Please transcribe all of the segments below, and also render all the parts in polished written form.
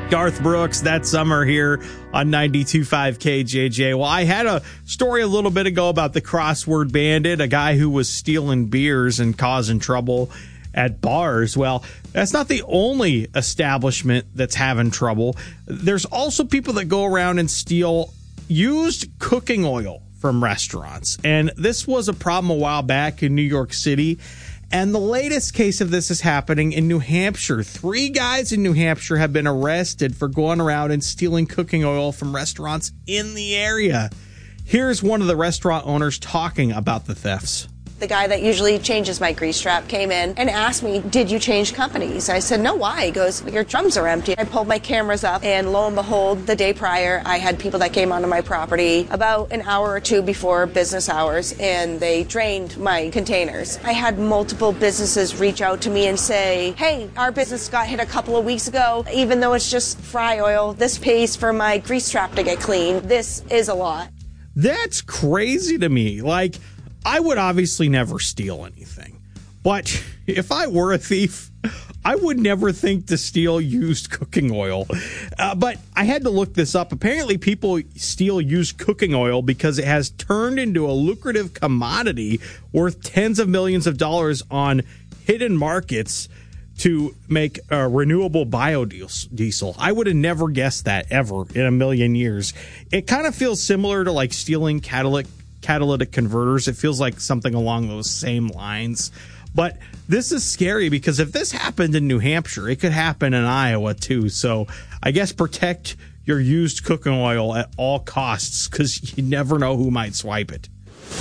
Garth Brooks, That Summer here on 92.5 KJJ. Well, I had a story a little bit ago about the crossword bandit, a guy who was stealing beers and causing trouble at bars. Well, that's not the only establishment that's having trouble. There's also people that go around and steal used cooking oil from restaurants. And this was a problem a while back in New York City. And the latest case of this is happening in New Hampshire. 3 guys in New Hampshire have been arrested for going around and stealing cooking oil from restaurants in the area. Here's one of the restaurant owners talking about the thefts. The guy that usually changes my grease trap came in and asked me, did you change companies? I said, no, why? He goes, your drums are empty. I pulled my cameras up, and lo and behold, the day prior, I had people that came onto my property about an hour or two before business hours, and they drained my containers. I had multiple businesses reach out to me and say, hey, our business got hit a couple of weeks ago. Even though it's just fry oil, this pays for my grease trap to get clean. This is a lot. That's crazy to me. Like, I would obviously never steal anything, but if I were a thief, I would never think to steal used cooking oil. But I had to look this up. Apparently, people steal used cooking oil because it has turned into a lucrative commodity worth tens of millions of dollars on hidden markets to make renewable biodiesel. I would have never guessed that ever in a million years. It kind of feels similar to like stealing catalytic converters. It feels like something along those same lines. But this is scary because if this happened in New Hampshire, it could happen in Iowa too. So I guess protect your used cooking oil at all costs because you never know who might swipe it.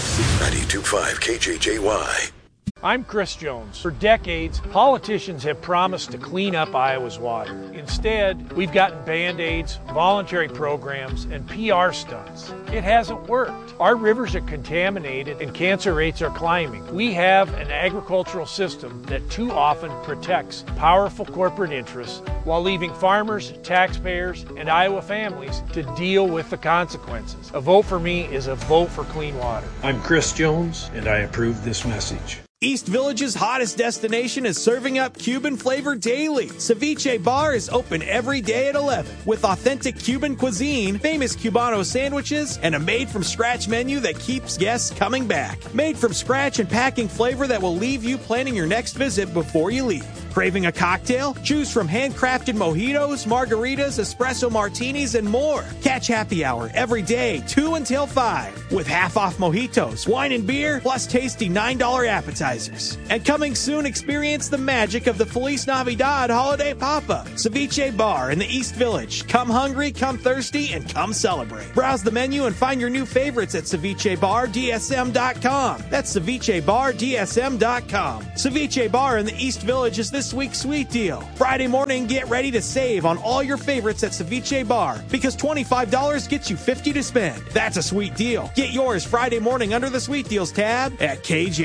92.5 KJJY. I'm Chris Jones. For decades, politicians have promised to clean up Iowa's water. Instead, we've gotten Band-Aids, voluntary programs, and PR stunts. It hasn't worked. Our rivers are contaminated and cancer rates are climbing. We have an agricultural system that too often protects powerful corporate interests while leaving farmers, taxpayers, and Iowa families to deal with the consequences. A vote for me is a vote for clean water. I'm Chris Jones, and I approve this message. East Village's hottest destination is serving up Cuban flavor daily. Ceviche Bar is open every day at 11 with authentic Cuban cuisine, famous Cubano sandwiches, and a made-from-scratch menu that keeps guests coming back. Made from scratch and packing flavor that will leave you planning your next visit before you leave. Craving a cocktail? Choose from handcrafted mojitos, margaritas, espresso martinis, and more. Catch happy hour every day, 2 until 5, with half-off mojitos, wine and beer, plus tasty $9 appetizers. And coming soon, experience the magic of the Feliz Navidad holiday pop-up. Ceviche Bar in the East Village. Come hungry, come thirsty, and come celebrate. Browse the menu and find your new favorites at cevichebardsm.com. That's cevichebardsm.com. Ceviche Bar in the East Village is this week's sweet deal. Friday morning, get ready to save on all your favorites at Ceviche Bar because $25 gets you $50 to spend. That's a sweet deal. Get yours Friday morning under the sweet deals tab at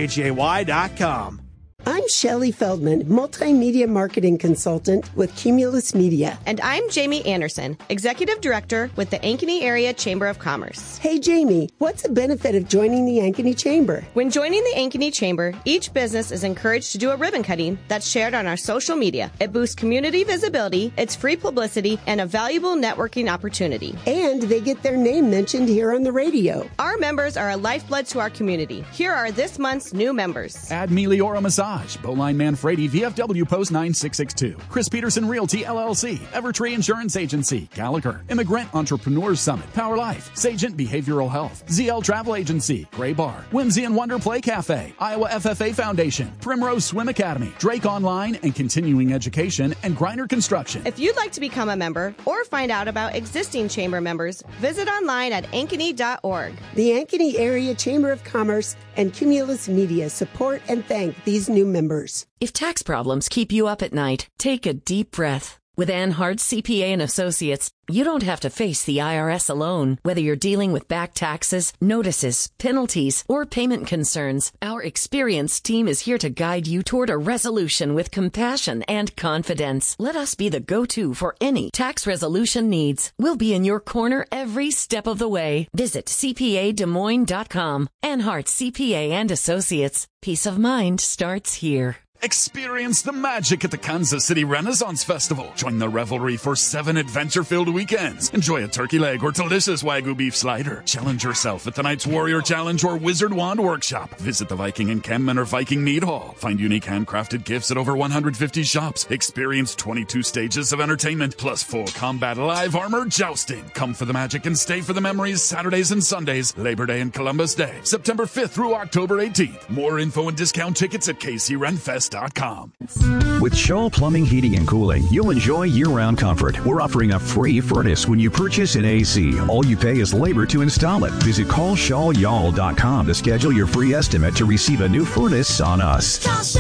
kjjy.com. I'm Shelley Feldman, multimedia marketing consultant with Cumulus Media. And I'm Jamie Anderson, executive director with the Ankeny Area Chamber of Commerce. Hey, Jamie, what's the benefit of joining the Ankeny Chamber? When joining the Ankeny Chamber, each business is encouraged to do a ribbon cutting that's shared on our social media. It boosts community visibility, it's free publicity, and a valuable networking opportunity. And they get their name mentioned here on the radio. Our members are a lifeblood to our community. Here are this month's new members. Add Meliora Massage, Bowline Manfredi, VFW Post 9662, Chris Peterson Realty LLC, Evertree Insurance Agency, Gallagher, Immigrant Entrepreneurs Summit, Power Life, Sagent Behavioral Health, ZL Travel Agency, Gray Bar, Whimsy and Wonder Play Cafe, Iowa FFA Foundation, Primrose Swim Academy, Drake Online and Continuing Education, and Griner Construction. If you'd like to become a member or find out about existing chamber members, visit online at ankeny.org. The Ankeny Area Chamber of Commerce and Cumulus Media support and thank these new members. If tax problems keep you up at night, take a deep breath. With Ann Hart CPA and Associates, you don't have to face the IRS alone. Whether you're dealing with back taxes, notices, penalties, or payment concerns, our experienced team is here to guide you toward a resolution with compassion and confidence. Let us be the go-to for any tax resolution needs. We'll be in your corner every step of the way. Visit CPADesMoines.com. Ann Hart CPA and Associates. Peace of mind starts here. Experience the magic at the Kansas City Renaissance Festival. Join the revelry for 7 adventure-filled weekends. Enjoy a turkey leg or delicious Wagyu beef slider. Challenge yourself at tonight's Warrior Challenge or Wizard Wand Workshop. Visit the Viking Encampment or Viking Mead Hall. Find unique handcrafted gifts at over 150 shops. Experience 22 stages of entertainment, plus full combat live armor jousting. Come for the magic and stay for the memories Saturdays and Sundays, Labor Day and Columbus Day, September 5th through October 18th. More info and discount tickets at kcrenfest.com. With Shaw Plumbing, Heating, and Cooling, you'll enjoy year-round comfort. We're offering a free furnace when you purchase an AC. All you pay is labor to install it. Visit callshawyall.com to schedule your free estimate to receive a new furnace on us.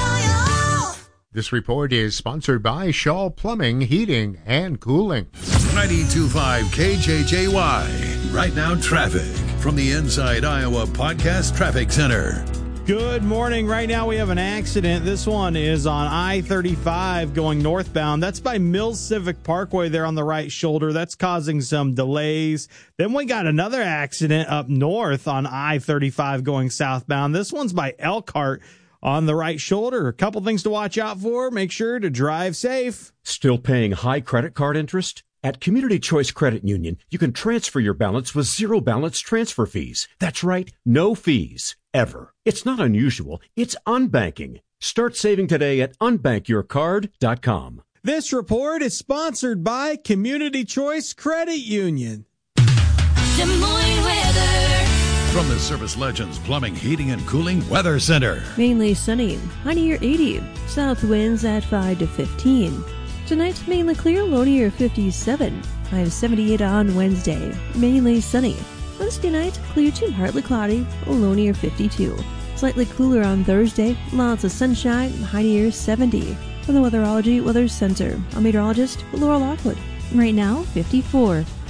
This report is sponsored by Shaw Plumbing, Heating, and Cooling. 92.5 KJJY. Right now, traffic from the Inside Iowa Podcast Traffic Center. Good morning. Right now we have an accident. This one is on I-35 going northbound. That's by Mills Civic Parkway there on the right shoulder. That's causing some delays. Then we got another accident up north on I-35 going southbound. This one's by Elkhart on the right shoulder. A couple things to watch out for. Make sure to drive safe. Still paying high credit card interest? At Community Choice Credit Union, you can transfer your balance with zero balance transfer fees. That's right, no fees, ever. It's not unusual, it's unbanking. Start saving today at unbankyourcard.com. This report is sponsored by Community Choice Credit Union. Des Moines weather. From the Service Legends Plumbing, Heating, and Cooling Weather Center. Mainly sunny, high near 80. South winds at 5 to 15. Tonight, mainly clear, low near 57. High of 78 on Wednesday. Mainly sunny. Wednesday night, clear to partly cloudy, low near 52. Slightly cooler on Thursday, lots of sunshine, high near 70. From the Weatherology Weather Center, I'm meteorologist Laura Lockwood. Right now, 54.